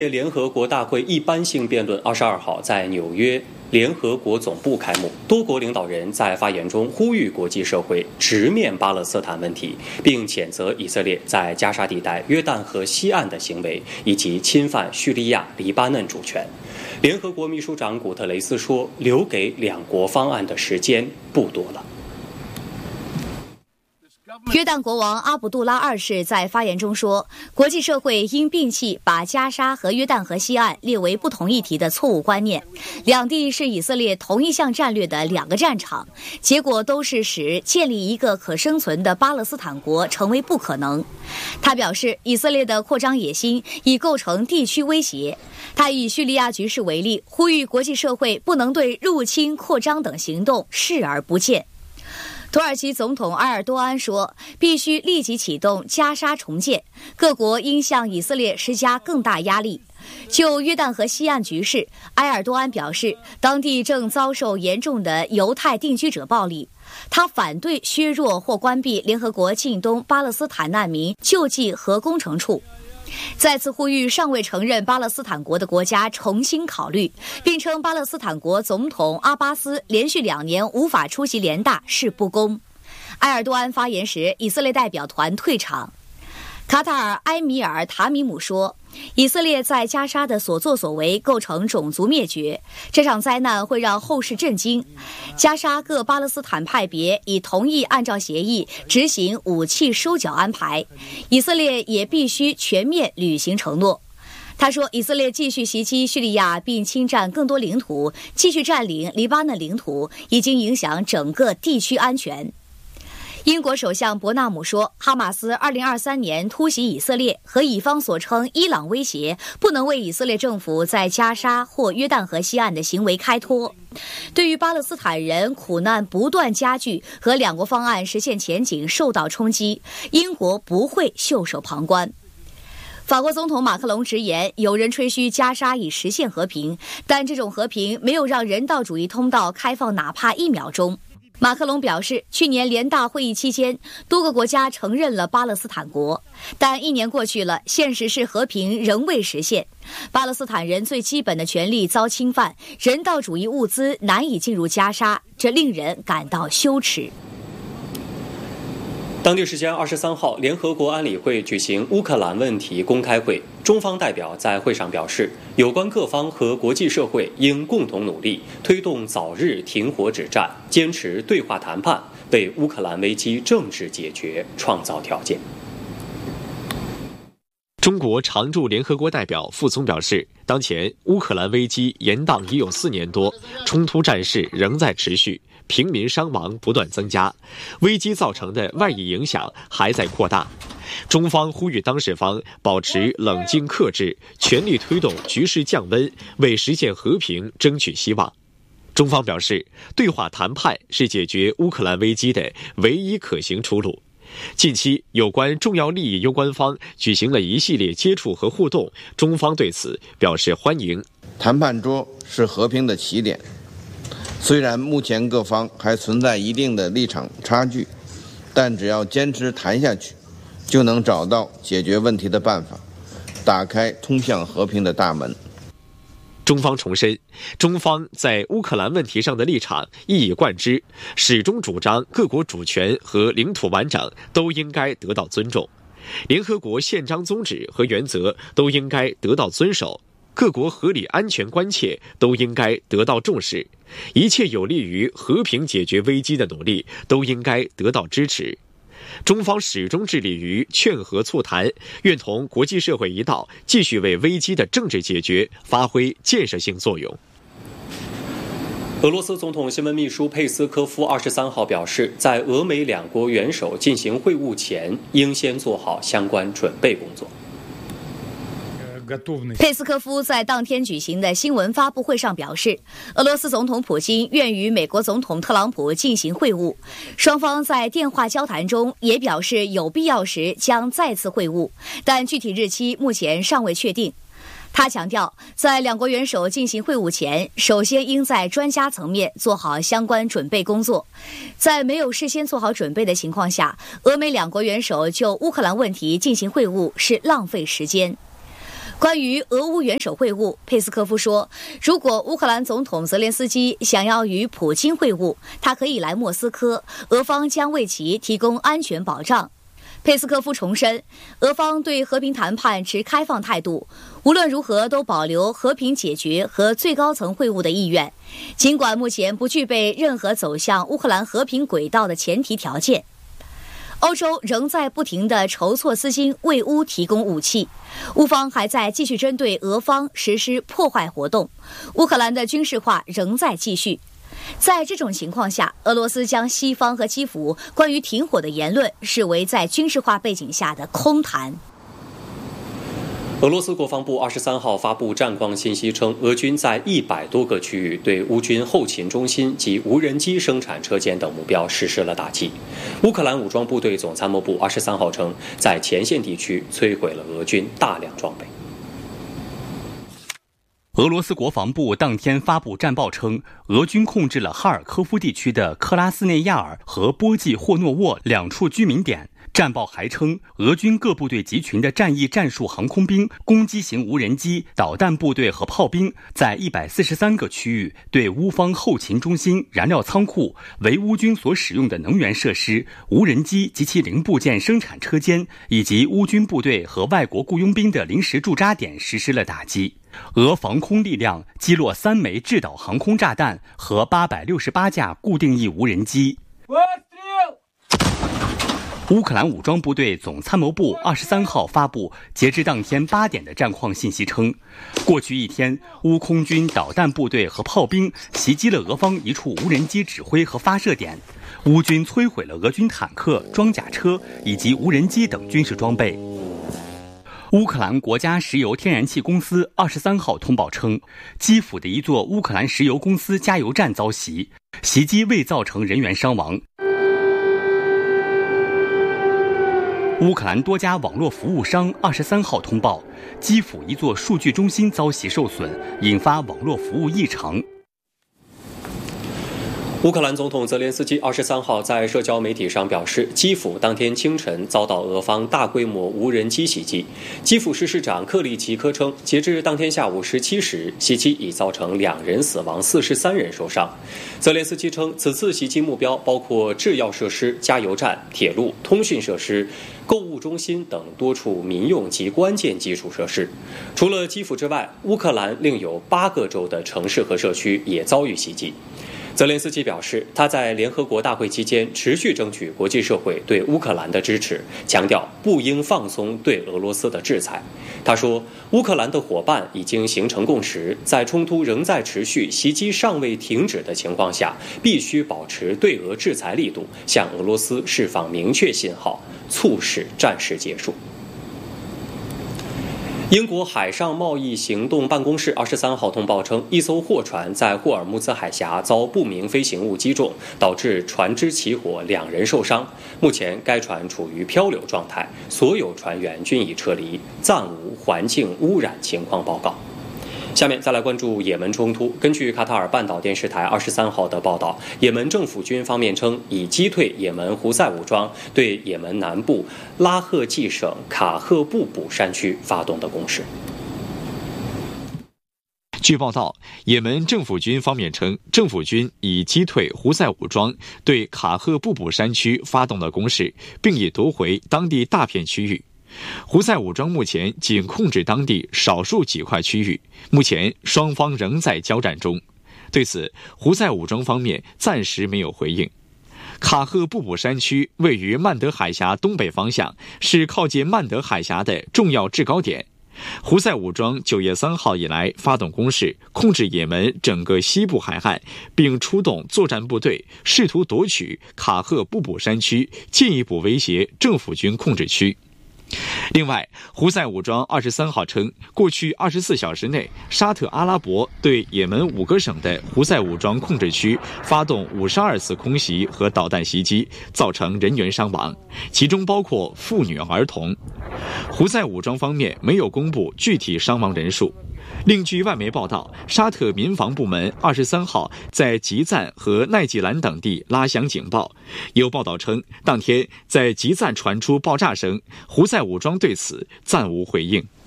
联合国大会一般性辩论22号在纽约联合国总部开幕，多国领导人在发言中呼吁国际社会直面巴勒斯坦问题，并谴责以色列在加沙地带约旦河西岸的行为，以及侵犯叙利亚、黎巴嫩主权。联合国秘书长古特雷斯说，留给两国方案的时间不多了。 约旦国王阿卜杜拉二世在发言中说，国际社会应摒弃把加沙和约旦河西岸列为不同议题的错误观念，两地是以色列同一项战略的两个战场，结果都是使建立一个可生存的巴勒斯坦国成为不可能。他表示，以色列的扩张野心已构成地区威胁。他以叙利亚局势为例，呼吁国际社会不能对入侵、扩张等行动视而不见。土耳其总统埃尔多安说，必须立即启动加沙重建，各国应向以色列施加更大压力。就约旦河西岸局势，埃尔多安表示，当地正遭受严重的犹太定居者暴力。他反对削弱或关闭联合国近东巴勒斯坦难民救济和工程处，再次呼吁尚未承认巴勒斯坦国的国家重新考虑，并称巴勒斯坦国总统阿巴斯连续2年无法出席联大是不公。埃尔多安发言时，以色列代表团退场。卡塔尔埃米尔塔米姆说，以色列在加沙的所作所为构成种族灭绝，这场灾难会让后世震惊。加沙各巴勒斯坦派别已同意按照协议执行武器收缴安排，以色列也必须全面履行承诺。他说，以色列继续袭击叙利亚并侵占更多领土，继续占领黎巴嫩领土，已经影响整个地区安全。英国首相伯纳姆说，哈马斯2023年突袭以色列和以方所称伊朗威胁不能为以色列政府在加沙或约旦河西岸的行为开脱。对于巴勒斯坦人苦难不断加剧和两国方案实现前景受到冲击，英国不会袖手旁观。法国总统马克龙直言，有人吹嘘加沙已实现和平，但这种和平没有让人道主义通道开放哪怕1秒钟。马克龙表示，去年联大会议期间，多个国家承认了巴勒斯坦国，但1年过去了，现实是和平仍未实现。巴勒斯坦人最基本的权利遭侵犯，人道主义物资难以进入加沙，这令人感到羞耻。 当地时间23号，联合国安理会举行乌克兰问题公开会，中方代表在会上表示，有关各方和国际社会应共同努力，推动早日停火止战，坚持对话谈判，为乌克兰危机政治解决创造条件。 中国常驻联合国代表傅聪表示，当前乌克兰危机延宕已有4年多，冲突战事仍在持续，平民伤亡不断增加，危机造成的外溢影响还在扩大。中方呼吁当事方保持冷静克制，全力推动局势降温，为实现和平争取希望。中方表示，对话谈判是解决乌克兰危机的唯一可行出路。近期，有关重要利益攸关方举行了一系列接触和互动，中方对此表示欢迎。 谈判桌是和平的起点，虽然目前各方还存在一定的立场差距，但只要坚持谈下去，就能找到解决问题的办法，打开通向和平的大门。 中方重申，中方在乌克兰问题上的立场一以贯之，始终主张各国主权和领土完整都应该得到尊重，联合国宪章宗旨和原则都应该得到遵守，各国合理安全关切都应该得到重视，一切有利于和平解决危机的努力都应该得到支持。中方始终致力于劝和促谈，愿同国际社会一道，继续为危机的政治解决发挥建设性作用。 俄罗斯总统新闻秘书佩斯科夫23号表示，在俄美两国元首进行会晤前，应先做好相关准备工作。 佩斯科夫在当天举行的新闻发布会上表示，俄罗斯总统普京愿与美国总统特朗普进行会晤，双方在电话交谈中也表示有必要时将再次会晤，但具体日期目前尚未确定。他强调，在两国元首进行会晤前，首先应在专家层面做好相关准备工作。在没有事先做好准备的情况下，俄美两国元首就乌克兰问题进行会晤是浪费时间。 关于俄乌元首会晤，佩斯科夫说，如果乌克兰总统泽连斯基想要与普京会晤，他可以来莫斯科，俄方将为其提供安全保障。佩斯科夫重申，俄方对和平谈判持开放态度，无论如何都保留和平解决和最高层会晤的意愿，尽管目前不具备任何走向乌克兰和平轨道的前提条件。欧洲仍在不停地筹措资金为乌提供武器，乌方还在继续针对俄方实施破坏活动，乌克兰的军事化仍在继续。在这种情况下，俄罗斯将西方和基辅关于停火的言论视为在军事化背景下的空谈。 俄罗斯国防部23号发布战况信息称，俄军在100多个区域对乌军后勤中心及无人机生产车间等目标实施了打击。乌克兰武装部队总参谋部23号称，在前线地区摧毁了俄军大量装备。 俄罗斯国防部当天发布战报称，俄军控制了哈尔科夫地区的克拉斯内亚尔和波季霍诺沃2处居民点。战报还称，俄军各部队集群的战役战术航空兵、攻击型无人机、导弹部队和炮兵在143个区域对乌方后勤中心、燃料仓库、为乌军所使用的能源设施、无人机及其零部件生产车间以及乌军部队和外国雇佣兵的临时驻扎点实施了打击。俄防空力量击落3枚制导航空炸弹和868架固定翼无人机。乌克兰武装部队总参谋部23号发布截至当天8点的战况信息称，过去一天，乌空军导弹部队和炮兵袭击了俄方一处无人机指挥和发射点，乌军摧毁了俄军坦克、装甲车以及无人机等军事装备。乌克兰国家石油天然气公司23号通报称，基辅的一座乌克兰石油公司加油站遭袭，袭击未造成人员伤亡。乌克兰多家网络服务商23号通报，基辅一座数据中心遭袭受损，引发网络服务异常。 乌克兰总统泽连斯基23号在社交媒体上表示，基辅当天清晨遭到俄方大规模无人机袭击。基辅市市长克里奇科称，截至当天下午17时，袭击已造成2人死亡，43人受伤。泽连斯基称，此次袭击目标包括制药设施、加油站、铁路、通讯设施、购物中心等多处民用及关键基础设施。除了基辅之外，乌克兰另有8个州的城市和社区也遭遇袭击。泽连斯基表示，他在联合国大会期间持续争取国际社会对乌克兰的支持，强调不应放松对俄罗斯的制裁。他说，乌克兰的伙伴已经形成共识，在冲突仍在持续、袭击尚未停止的情况下，必须保持对俄制裁力度，向俄罗斯释放明确信号，促使战事结束。英国海上贸易行动办公室23号通报称，一艘货船在霍尔木兹海峡遭不明飞行物击中，导致船只起火，2人受伤。目前该船处于漂流状态，所有船员均已撤离，暂无环境污染情况报告。下面再来关注也门冲突。根据卡塔尔半岛电视台23号的报道，也门政府军方面称已击退也门胡塞武装对也门南部拉赫季省卡赫布卜山区发动的攻势。 据报道，也门政府军方面称，政府军已击退胡塞武装对卡赫布卜山区发动的攻势，并已夺回当地大片区域。胡塞武装目前仅控制当地少数几块区域，目前双方仍在交战中。对此，胡塞武装方面暂时没有回应。卡赫布卜山区位于曼德海峡东北方向，是靠近曼德海峡的重要制高点。胡塞武装9月3号以来发动攻势，控制也门整个西部海岸，并出动作战部队，试图夺取卡赫布卜山区，进一步威胁政府军控制区。另外，胡塞武装23号称，过去24小时内，沙特阿拉伯对也门5个省的胡塞武装控制区发动52次空袭和导弹袭击，造成人员伤亡，其中包括妇女儿童。胡塞武装方面没有公布具体伤亡人数。另据外媒报道，沙特民防部门23号在吉赞和奈吉兰等地拉响警报。有报道称，当天在吉赞传出爆炸声，胡塞武装对此暂无回应。